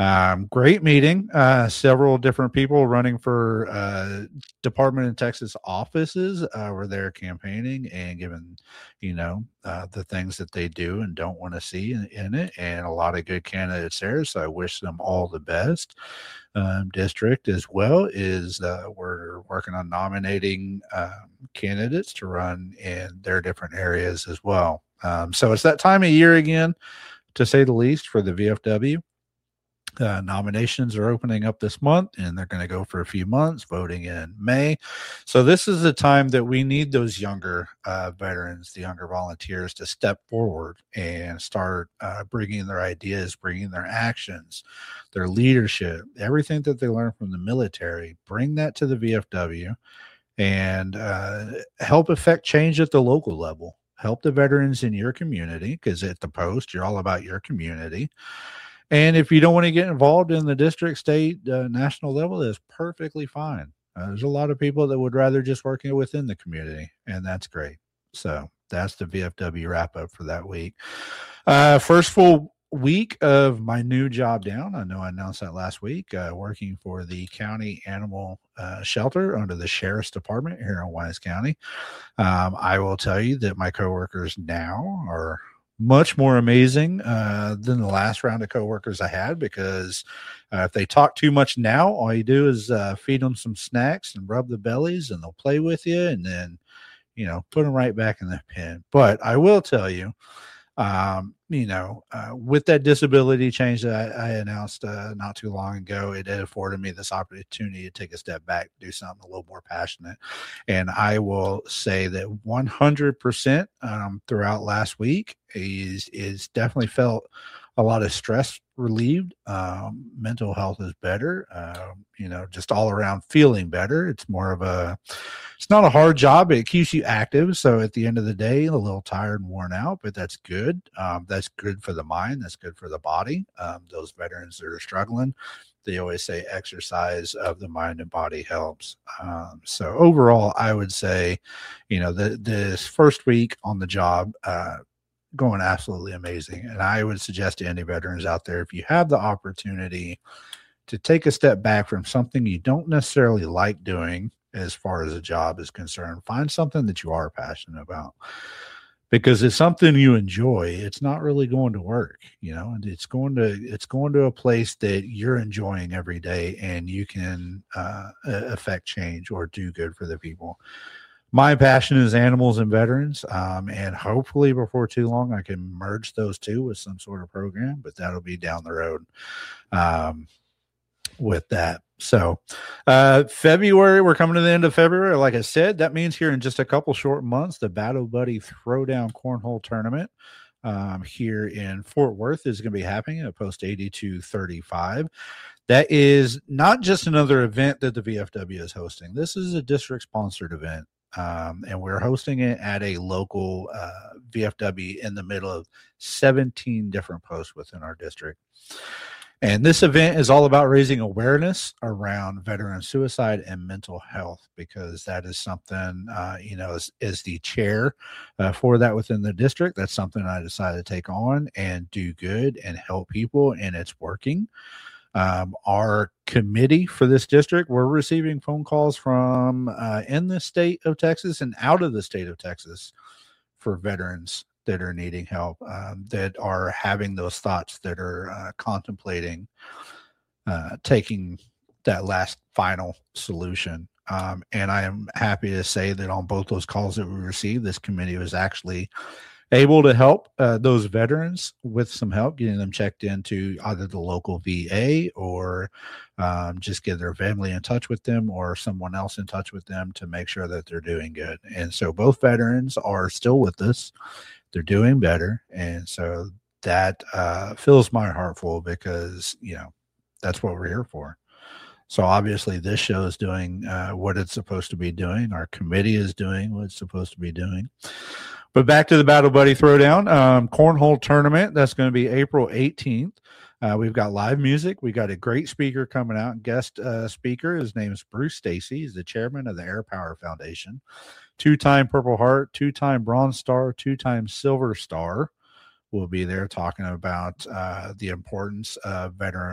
Great meeting. Several different people running for Department of Texas offices were there campaigning and giving, the things that they do and don't want to see in it, and a lot of good candidates there. So I wish them all the best. District as well is we're working on nominating candidates to run in their different areas as well. So it's that time of year again, to say the least, for the VFW. Nominations are opening up this month, and they're going to go for a few months, voting in May. So this is the time that we need those younger veterans, the younger volunteers, to step forward and start bringing their ideas, bringing their actions, their leadership, everything that they learn from the military, bring that to the VFW and help affect change at the local level. Help the veterans in your community, because at the post, you're all about your community. And if you don't want to get involved in the district, state, national level, that's perfectly fine. There's a lot of people that would rather just work within the community, and that's great. So that's the VFW wrap up for that week. First full week of my new job down. I know I announced that last week, working for the county animal shelter under the sheriff's department here in Wise County. I will tell you that my coworkers now are much more amazing than the last round of coworkers I had, because if they talk too much now, all you do is feed them some snacks and rub the bellies, and they'll play with you, and then put them right back in the pen. But I will tell you, with that disability change that I announced not too long ago, it afforded me this opportunity to take a step back, do something a little more passionate. And I will say that 100% throughout last week is definitely felt a lot of stress relieved. Mental health is better, just all around feeling better. It's not a hard job, but it keeps you active. So at the end of the day, a little tired and worn out, but that's good. That's good for the mind. That's good for the body. Those veterans that are struggling, they always say exercise of the mind and body helps. So overall, I would say, this first week on the job, going absolutely amazing. And I would suggest to any veterans out there, if you have the opportunity to take a step back from something you don't necessarily like doing as far as a job is concerned, find something that you are passionate about, because it's something you enjoy. It's not really going to work, and it's going to a place that you're enjoying every day, and you can affect change or do good for the people. My passion is animals and veterans, and hopefully before too long I can merge those two with some sort of program, but that'll be down the road with that. So February, we're coming to the end of February. Like I said, that means here in just a couple short months, the Battle Buddy Throwdown Cornhole Tournament here in Fort Worth is going to be happening at Post 8235. That is not just another event that the VFW is hosting. This is a district-sponsored event. And we're hosting it at a local VFW in the middle of 17 different posts within our district. And this event is all about raising awareness around veteran suicide and mental health, because that is something, as the chair for that within the district, that's something I decided to take on and do good and help people, and it's working. Our committee for this district, we're receiving phone calls from in the state of Texas and out of the state of Texas for veterans that are needing help, that are having those thoughts, that are contemplating taking that last final solution. And I am happy to say that on both those calls that we received, this committee was actually able to help those veterans with some help, getting them checked into either the local VA or just get their family in touch with them or someone else in touch with them to make sure that they're doing good. And so both veterans are still with us. They're doing better. And so that fills my heart full, because, that's what we're here for. So obviously this show is doing what it's supposed to be doing. Our committee is doing what it's supposed to be doing. But back to the Battle Buddy Throwdown Cornhole Tournament. That's going to be April 18th. We've got live music. We got a great speaker coming out, guest speaker. His name is Bruce Stacy. He's the chairman of the Air Power Foundation. 2-time Purple Heart, 2-time Bronze Star, 2-time Silver Star will be there talking about the importance of veteran